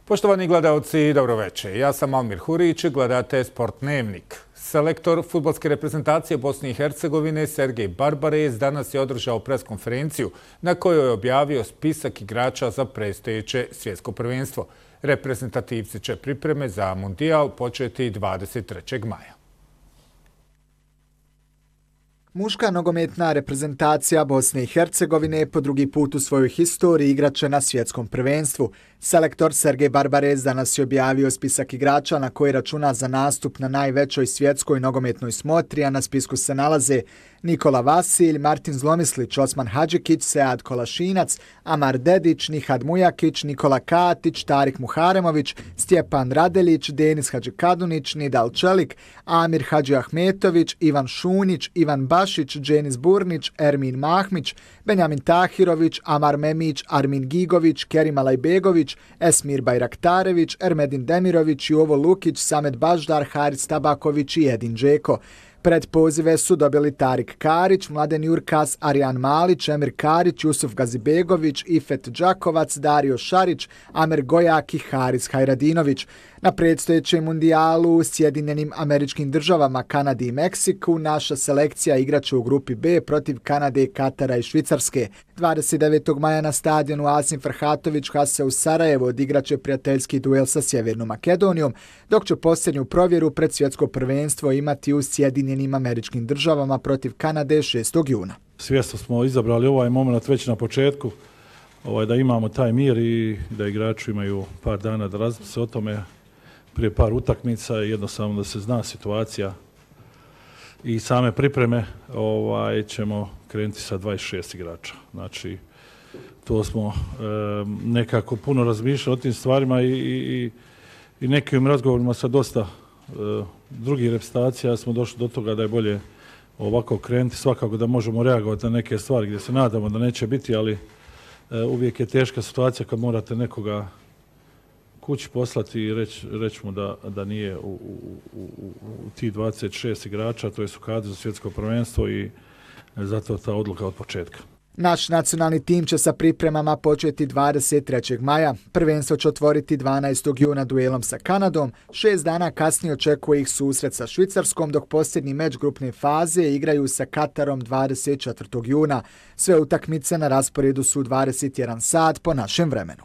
Poštovani gledalci, dobroveče. Ja sam Almir Hurić, gledate Sport Dnevnik. Selektor fudbalske reprezentacije Bosne i Hercegovine Sergej Barbarez danas je održao preskonferenciju na kojoj je objavio spisak igrača za predstojeće svjetsko prvenstvo. Reprezentativci će pripreme za Mundijal početi 23. maja. Muška nogometna reprezentacija Bosne i Hercegovine po drugi put u svojoj historiji igraće na svjetskom prvenstvu. Selektor Sergej Barbarez danas je objavio spisak igrača na koji računa za nastup na najvećoj svjetskoj nogometnoj smotri, a na spisku se nalaze Nikola Vasilj, Martin Zlomislić, Osman Hadžikić, Sead Kolašinac, Amar Dedić, Nihad Mujakić, Nikola Katić, Tarik Muharemović, Stjepan Radelić, Denis Hadžikadunić, Nidal Čelik, Amir Hadži Ahmetović, Ivan Šunić, Ivan Bašić, Dženis Burnić, Ermin Mahmić, Benjamin Tahirović, Amar Memić, Armin Gigović, Kerim Alajbegović, Esmir Bajraktarević, Ermedin Demirović, Jovo Lukić, Samet Baždar, Haris Tabaković i Edin Džeko. Pred pozive su dobili Tarik Karić, Mladen Jurkas, Arjan Malić, Emir Karić, Jusuf Gazibegović, Ifet Đakovac, Dario Šarić, Amer Gojak i Haris Hajradinović. Na predstojećem mundijalu u Sjedinjenim Američkim Državama, Kanadi i Meksiku naša selekcija igraće u grupi B protiv Kanade, Katara i Švicarske. 29. maja na stadionu Asim Ferhatović Hase u Sarajevo odigraće prijateljski duel sa Sjevernom Makedonijom, dok će posljednju provjeru pred svjetsko prvenstvo imati u Sjedinjenim Američkim Državama protiv Kanade 6. juna. Svjesno smo izabrali ovaj moment već na početku, da imamo taj mir i da igrači imaju par dana da razmisle o tome prije par utakmica i jednostavno da se zna situacija i same pripreme ćemo krenuti sa 26 igrača. Znači, to smo nekako puno razmišljali o tim stvarima i nekim razgovorima sa dosta drugih reprezentacija smo došli do toga da je bolje ovako krenuti. Svakako da možemo reagovati na neke stvari gdje se nadamo da neće biti, ali uvijek je teška situacija kad morate nekoga kući poslati i reći mu da nije u tih 26 igrača, to je u kadru za svjetsko prvenstvo i zato ta odluka od početka. Naš nacionalni tim će sa pripremama početi 23. maja. Prvenstvo će otvoriti 12. juna duelom sa Kanadom. 6 dana kasnije očekuje ih susret sa Švicarskom, dok posljednji meč grupne faze igraju sa Katarom 24. juna. Sve utakmice na rasporedu su 21 sat po našem vremenu.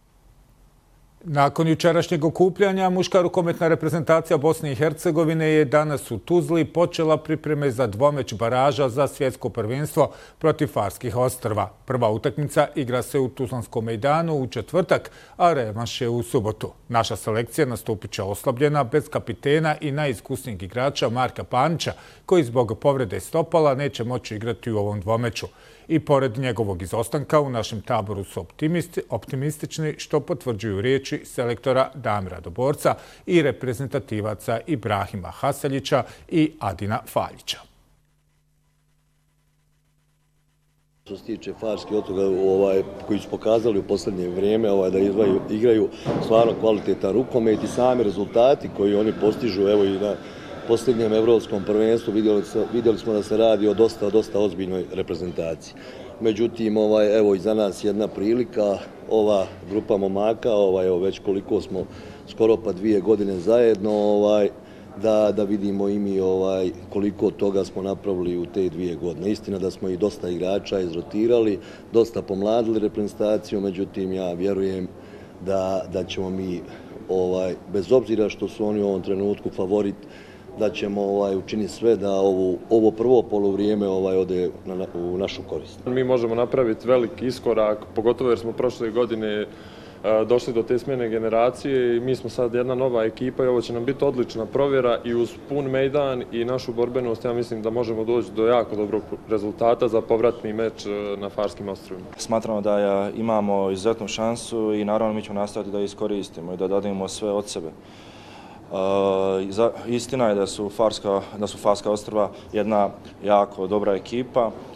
Nakon jučerašnjeg okupljanja, muška rukometna reprezentacija Bosne i Hercegovine je danas u Tuzli počela pripreme za dvomeć baraža za svjetsko prvenstvo protiv Farskih ostrva. Prva utakmica igra se u Tuzlanskom mejdanu u četvrtak, a revanš je u subotu. Naša selekcija nastupit će oslabljena bez kapitena i najiskusnijeg igrača Marka Panića, koji zbog povrede stopala neće moći igrati u ovom dvomeću. I pored njegovog izostanka u našem taboru su optimistični, što potvrđuju riječi selektora Damira Doborca i reprezentativaca Ibrahima Haseljića i Adina Faljića. Što se tiče Farskih otoka koji su pokazali u posljednje vrijeme da igraju stvarno kvalitetan rukomet i sami rezultati koji oni postižu i na posljednjem evropskom prvenstvu vidjeli smo da se radi o dosta ozbiljnoj reprezentaciji. Međutim, evo i za nas jedna prilika, ova grupa momaka, već koliko smo skoro pa 2 godine zajedno, da vidimo i mi koliko toga smo napravili u te 2 godine. Istina da smo i dosta igrača izrotirali, dosta pomladili reprezentaciju, međutim ja vjerujem da ćemo mi, bez obzira što su oni u ovom trenutku favorit, da ćemo učiniti sve da ovo prvo poluvrijeme ode u našu korist. Mi možemo napraviti veliki iskorak, pogotovo jer smo prošle godine došli do te smjene generacije i mi smo sad jedna nova ekipa i ovo će nam biti odlična provjera i uz pun mejdan i našu borbenost ja mislim da možemo doći do jako dobrog rezultata za povratni meč na Farskim ostrvima. Smatramo da imamo izuzetnu šansu i naravno mi ćemo nastaviti da iskoristimo i da dademo sve od sebe. Istina je da su Farska ostrva jedna jako dobra ekipa.